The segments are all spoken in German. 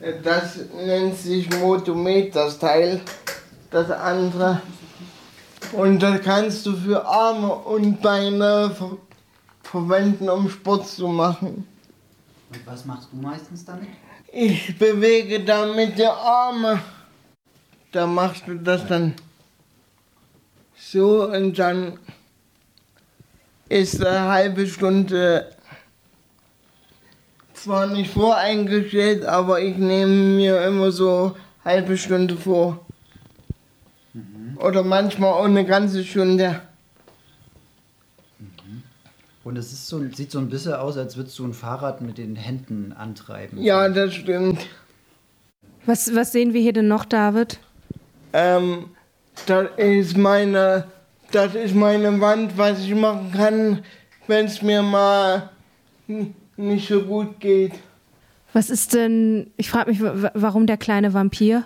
Das nennt sich Motomet, das Teil, das andere. Und das kannst du für Arme und Beine verwenden, um Sport zu machen. Und was machst du meistens damit? Ich bewege damit die Arme. Da machst du das dann so und dann ist eine halbe Stunde zwar nicht voreingestellt, aber ich nehme mir immer so eine halbe Stunde vor. Oder manchmal auch eine ganze Stunde. Und es ist sieht so ein bisschen aus, als würdest du ein Fahrrad mit den Händen antreiben. Ja, das stimmt. Was sehen wir hier denn noch, David? Das ist meine Wand, was ich machen kann, wenn es mir mal nicht so gut geht. Was ist denn, ich frage mich, warum der kleine Vampir?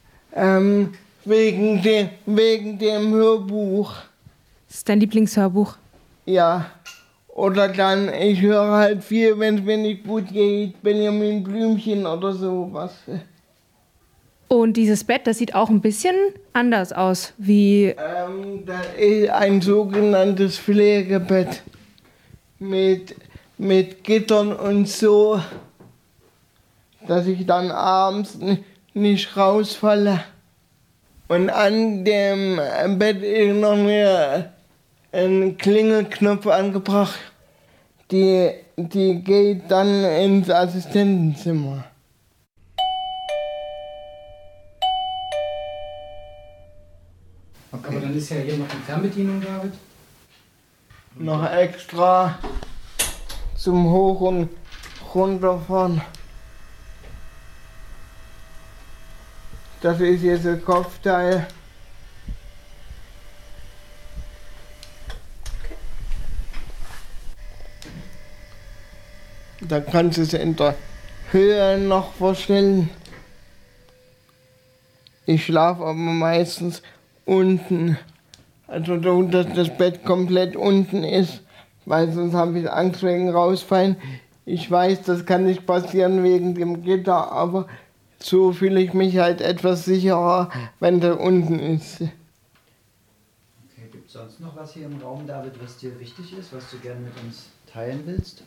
Wegen dem Hörbuch. Das ist dein Lieblingshörbuch? Ja. Oder dann, ich höre halt viel, wenn es mir nicht gut geht, Benjamin Blümchen oder sowas. Und dieses Bett, das sieht auch ein bisschen anders aus, wie... Das ist ein sogenanntes Pflegebett mit Gittern und so, dass ich dann abends nicht rausfalle. Und an dem Bett ist noch ein Klingelknopf angebracht, die geht dann ins Assistentenzimmer. Okay. Aber dann ist ja hier noch die Fernbedienung, David. Noch extra zum Hoch- und Runterfahren. Das ist jetzt ein Kopfteil. Da kannst du es in der Höhe noch verstellen. Ich schlafe aber meistens unten. Also dass das Bett komplett unten ist, weil sonst habe ich Angst wegen rausfallen. Ich weiß, das kann nicht passieren wegen dem Gitter, aber so fühle ich mich halt etwas sicherer, wenn das unten ist. Okay, gibt es sonst noch was hier im Raum, David, was dir wichtig ist, was du gerne mit uns teilen willst?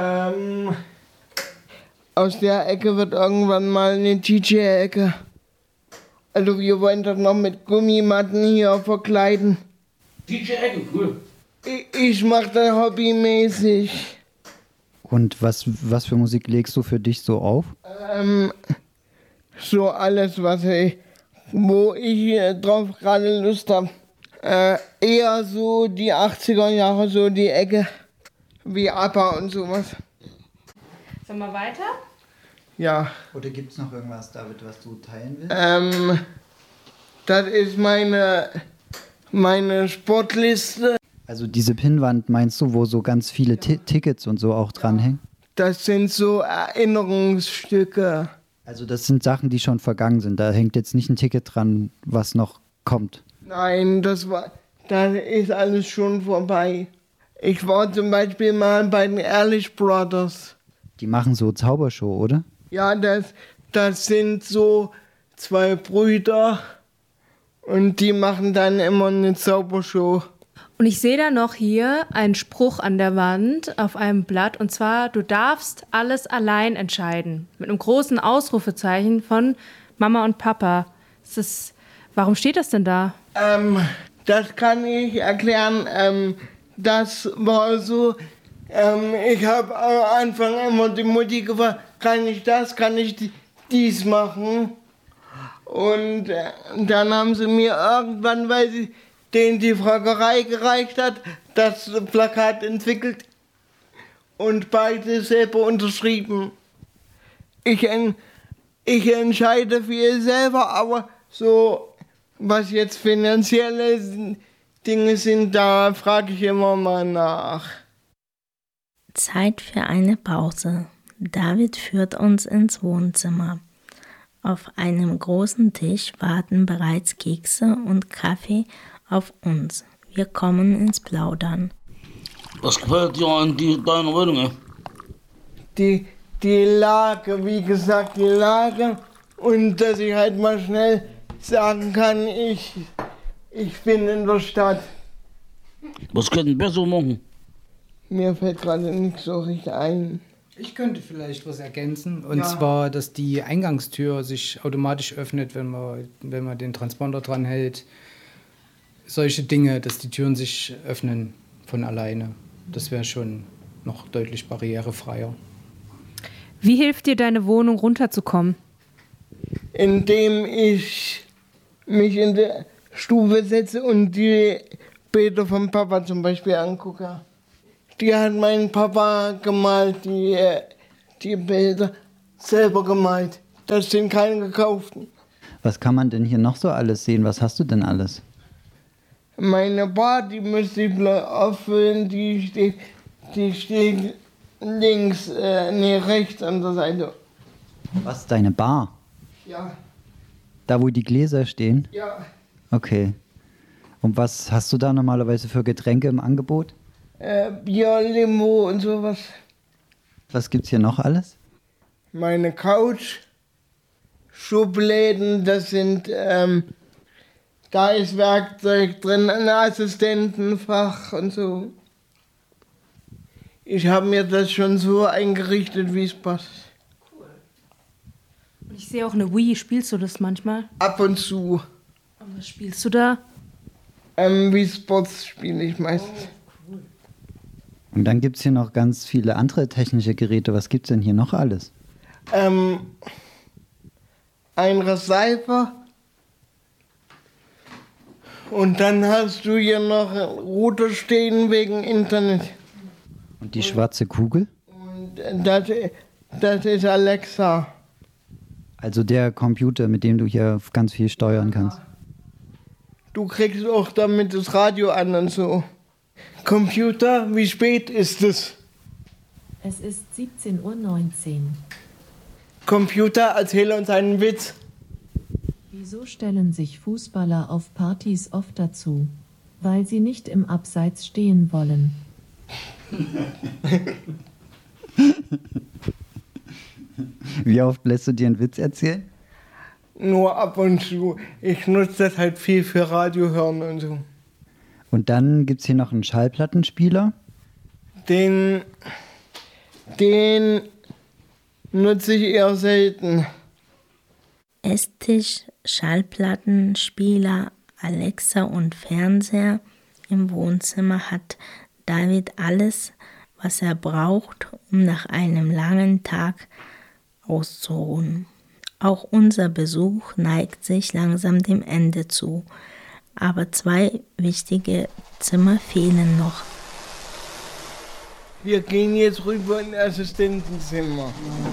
Aus der Ecke wird irgendwann mal eine DJ-Ecke. Also wir wollen das noch mit Gummimatten hier verkleiden. DJ-Ecke, cool. Ich mache das hobbymäßig. Und was für Musik legst du für dich so auf? So alles, wo ich drauf gerade Lust habe. Eher so die 80er Jahre, so die Ecke. Wie ABBA und sowas. Sollen wir weiter? Ja. Oder gibt es noch irgendwas, David, was du teilen willst? Das ist meine Sportliste. Also diese Pinnwand meinst du, wo so ganz viele Tickets und so auch dranhängen? Das sind so Erinnerungsstücke. Also das sind Sachen, die schon vergangen sind. Da hängt jetzt nicht ein Ticket dran, was noch kommt. Nein, das ist alles schon vorbei. Ich war zum Beispiel mal bei den Ehrlich Brothers. Die machen so Zaubershow, oder? Ja, das sind so zwei Brüder und die machen dann immer eine Zaubershow. Und ich sehe da noch hier einen Spruch an der Wand auf einem Blatt, und zwar: Du darfst alles allein entscheiden. Mit einem großen Ausrufezeichen von Mama und Papa. Warum steht das denn da? Das kann ich erklären. Das war so, ich habe am Anfang immer die Mutti gefragt, kann ich das, kann ich dies machen? Und dann haben sie mir irgendwann, weil sie denen die Fragerei gereicht hat, das Plakat entwickelt und beide selber unterschrieben. Ich entscheide viel selber, aber so, was jetzt finanzielle Dinge sind, da frage ich immer mal nach. Zeit für eine Pause. David führt uns ins Wohnzimmer. Auf einem großen Tisch warten bereits Kekse und Kaffee auf uns. Wir kommen ins Plaudern. Was gefällt dir an deiner Wohnung? Die Lage, wie gesagt, die Lage Und dass ich halt mal schnell sagen kann, ich bin in der Stadt. Was könnten wir so machen? Mir fällt gerade nichts so richtig ein. Ich könnte vielleicht was ergänzen. Und zwar, dass die Eingangstür sich automatisch öffnet, wenn man den Transponder dran hält. Solche Dinge, dass die Türen sich öffnen von alleine. Das wäre schon noch deutlich barrierefreier. Wie hilft dir deine Wohnung runterzukommen? Indem ich mich in der Stube setze und die Bilder vom Papa zum Beispiel angucke. Die hat mein Papa gemalt, die Bilder selber gemalt. Das sind keine gekauften. Was kann man denn hier noch so alles sehen? Was hast du denn alles? Meine Bar, die müsste ich auffüllen, die steht links, rechts an der Seite. Was, deine Bar? Ja, Da, wo die Gläser stehen? ja. Okay. Und was hast du da normalerweise für Getränke im Angebot? Bier, Limo und sowas. Was gibt's hier noch alles? Meine Couch, Schubläden, das sind, da ist Werkzeug drin, ein Assistentenfach und so. Ich habe mir das schon so eingerichtet, wie es passt. Ich sehe auch eine Wii. Spielst du das manchmal? Ab und zu. Und was spielst du da? Wie Sports spiele ich meistens. Und dann gibt's hier noch ganz viele andere technische Geräte. Was gibt's denn hier noch alles? Ein Receiver. Und dann hast du hier noch einen Router stehen wegen Internet. Und die schwarze Kugel? Und das ist Alexa. Also der Computer, mit dem du hier ganz viel steuern kannst. Du kriegst auch damit das Radio an und so. Computer, wie spät ist es? Es ist 17:19 Uhr. Computer, erzähle uns einen Witz. Wieso stellen sich Fußballer auf Partys oft dazu? Weil sie nicht im Abseits stehen wollen. Wie oft lässt du dir einen Witz erzählen? Nur ab und zu. Ich nutze das halt viel für Radio hören und so. Und dann gibt's hier noch einen Schallplattenspieler. Den nutze ich eher selten. Esstisch, Schallplattenspieler, Alexa und Fernseher. Im Wohnzimmer hat David alles, was er braucht, um nach einem langen Tag auszuruhen. Auch unser Besuch neigt sich langsam dem Ende zu, aber 2 wichtige Zimmer fehlen noch. Wir gehen jetzt rüber in das Assistentenzimmer.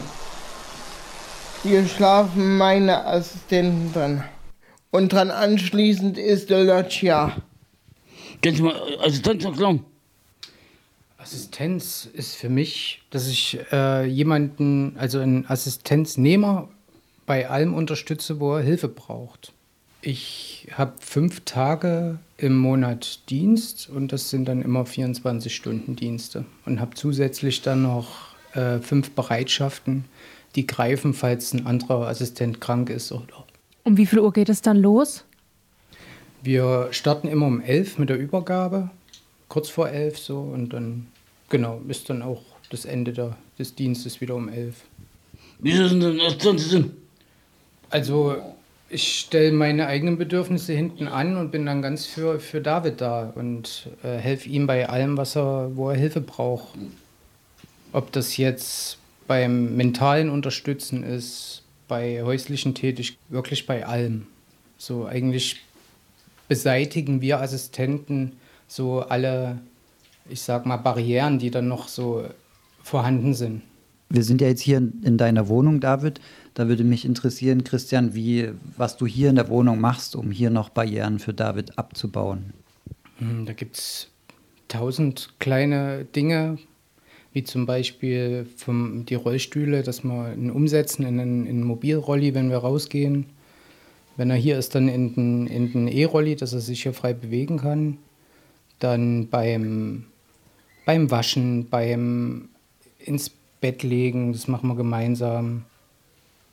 Hier schlafen meine Assistenten dran. Und dran anschließend ist der Loggia. Kannst du mal Assistenz erklären? Assistenz ist für mich, dass ich jemanden, also einen Assistenznehmer bei allem unterstütze, wo er Hilfe braucht. Ich habe 5 Tage im Monat Dienst und das sind dann immer 24-Stunden-Dienste. Und habe zusätzlich dann noch 5 Bereitschaften, die greifen, falls ein anderer Assistent krank ist. Um wie viel Uhr geht es dann los? Wir starten immer um 11 mit der Übergabe, kurz vor 11 so. Und dann, genau, ist dann auch das Ende des Dienstes wieder um 11. Wieso sind denn Assistenzen? Also ich stelle meine eigenen Bedürfnisse hinten an und bin dann ganz für David da und helfe ihm bei allem, wo er Hilfe braucht. Ob das jetzt beim mentalen Unterstützen ist, bei häuslichen Tätigkeiten, wirklich bei allem. So eigentlich beseitigen wir Assistenten so alle, ich sag mal, Barrieren, die dann noch so vorhanden sind. Wir sind ja jetzt hier in deiner Wohnung, David. Da würde mich interessieren, Christian, was du hier in der Wohnung machst, um hier noch Barrieren für David abzubauen. Da gibt es 1000 kleine Dinge, wie zum Beispiel die Rollstühle, dass wir ihn umsetzen in einen Mobilrolli, wenn wir rausgehen. Wenn er hier ist, dann in den E-Rolli, dass er sich hier frei bewegen kann. Dann beim Waschen, beim ins Bett legen, das machen wir gemeinsam.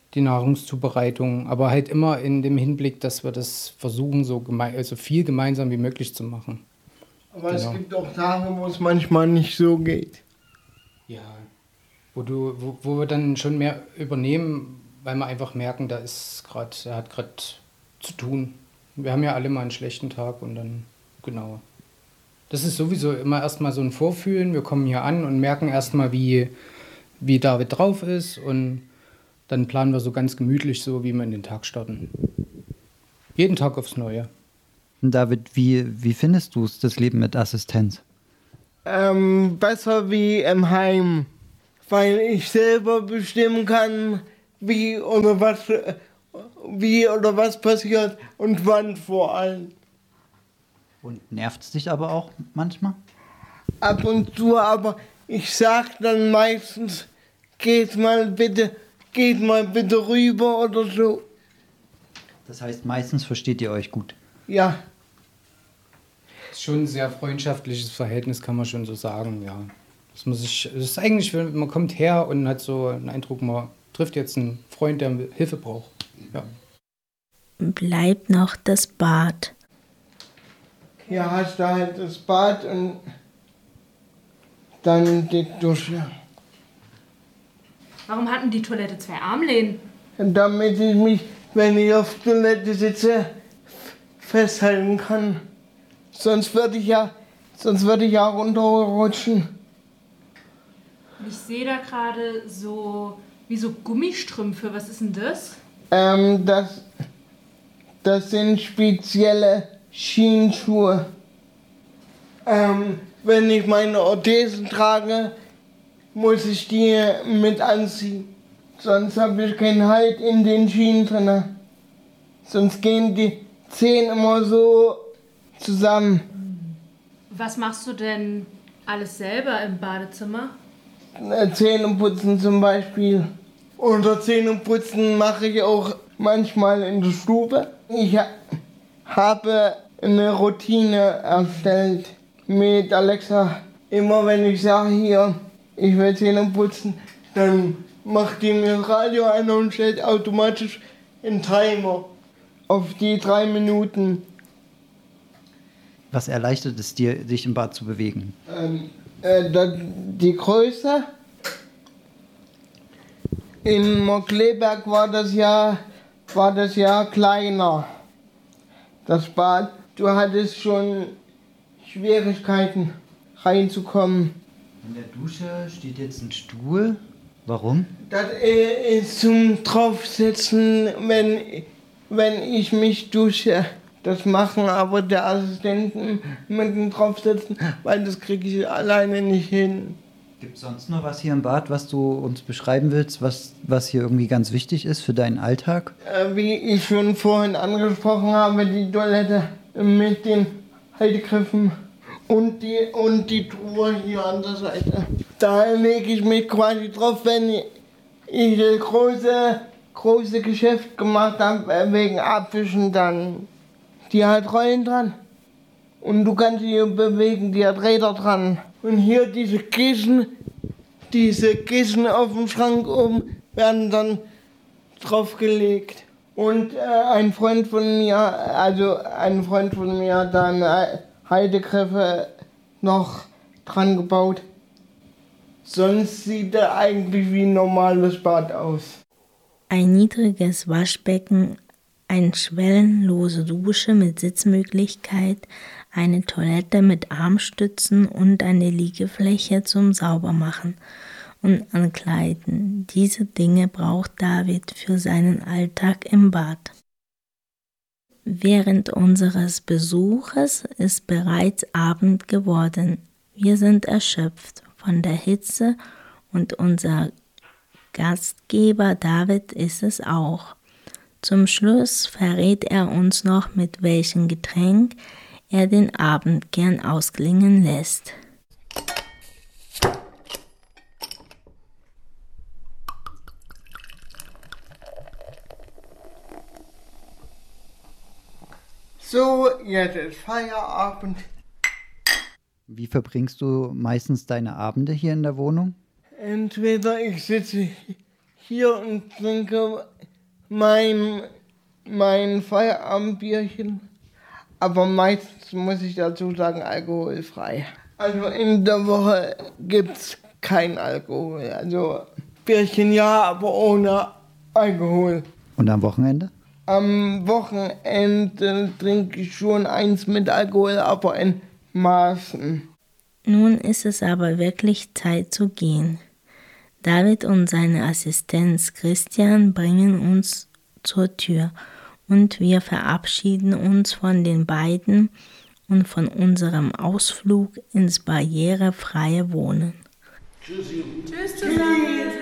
die Nahrungszubereitung, aber halt immer in dem Hinblick, dass wir das versuchen, so viel gemeinsam wie möglich zu machen. Aber es gibt auch Tage, wo es manchmal nicht so geht. Ja, wo wir dann schon mehr übernehmen, weil wir einfach merken, er hat gerade zu tun. Wir haben ja alle mal einen schlechten Tag und dann, genau. Das ist sowieso immer erstmal so ein Vorfühlen. Wir kommen hier an und merken erstmal, wie David drauf ist und dann planen wir so ganz gemütlich so, wie wir in den Tag starten. Jeden Tag aufs Neue. David, wie findest du es, das Leben mit Assistenz? Besser wie im Heim, weil ich selber bestimmen kann, wie oder was passiert und wann vor allem. Und nervt es dich aber auch manchmal? Ab und zu, aber ich sag dann meistens, geht mal bitte rüber oder so. Das heißt, meistens versteht ihr euch gut. Ja. Ist schon ein sehr freundschaftliches Verhältnis, kann man schon so sagen, ja. Das ist eigentlich, man kommt her und hat so einen Eindruck, man trifft jetzt einen Freund, der Hilfe braucht. Ja. Bleibt noch das Bad. Hier hast du halt das Bad und dann die Dusche. Warum hatten die Toilette 2 Armlehnen? Damit ich mich, wenn ich auf Toilette sitze, festhalten kann. Sonst würde ich ja runterrutschen. Ich sehe da gerade so Gummistrümpfe. Was ist denn das? Das sind spezielle Schienenschuhe. Wenn ich meine Orthesen trage, muss ich die mit anziehen. Sonst habe ich keinen Halt in den Schienen drin. Sonst gehen die Zehen immer so zusammen. Was machst du denn alles selber im Badezimmer? Zähneputzen zum Beispiel. Oder Zähneputzen mache ich auch manchmal in der Stube. Ich habe eine Routine erstellt mit Alexa. Immer wenn ich sage, hier, ich will Zähne putzen, dann macht die mir das Radio ein und stellt automatisch einen Timer auf die 3 Minuten. Was erleichtert es dir, dich im Bad zu bewegen? Die Größe. In Markkleeberg war das ja kleiner, das Bad. Du hattest schon Schwierigkeiten reinzukommen. In der Dusche steht jetzt ein Stuhl. Warum? Das ist zum Draufsetzen, wenn ich mich dusche. Das machen aber die Assistenten mit dem Draufsetzen, weil das kriege ich alleine nicht hin. Gibt es sonst noch was hier im Bad, was du uns beschreiben willst, was hier irgendwie ganz wichtig ist für deinen Alltag? Wie ich schon vorhin angesprochen habe, die Toilette mit den Haltegriffen und die Truhe hier an der Seite. Da lege ich mich quasi drauf, wenn ich das große Geschäft gemacht habe, wegen Abwischen, dann die hat Rollen dran. Und du kannst sie bewegen, die hat Räder dran. Und hier diese Kissen auf dem Schrank oben werden dann draufgelegt. Und ein Freund von mir hat dann Haltegriffe noch dran gebaut. Sonst sieht er eigentlich wie ein normales Bad aus. Ein niedriges Waschbecken, eine schwellenlose Dusche mit Sitzmöglichkeit, eine Toilette mit Armstützen und eine Liegefläche zum Saubermachen und Ankleiden. Diese Dinge braucht David für seinen Alltag im Bad. Während unseres Besuches ist bereits Abend geworden. Wir sind erschöpft von der Hitze und unser Gastgeber David ist es auch. Zum Schluss verrät er uns noch, mit welchem Getränk er den Abend gern ausklingen lässt. So, jetzt ist Feierabend. Wie verbringst du meistens deine Abende hier in der Wohnung? Entweder ich sitze hier und trinke mein Feierabendbierchen, aber meistens muss ich dazu sagen, alkoholfrei. Also in der Woche gibt's kein Alkohol. Also Bierchen ja, aber ohne Alkohol. Und am Wochenende? Am Wochenende trinke ich schon eins mit Alkohol, aber in Maßen. Nun ist es aber wirklich Zeit zu gehen. David und seine Assistenz Christian bringen uns zur Tür und wir verabschieden uns von den beiden und von unserem Ausflug ins barrierefreie Wohnen. Tschüss. Tschüss zusammen.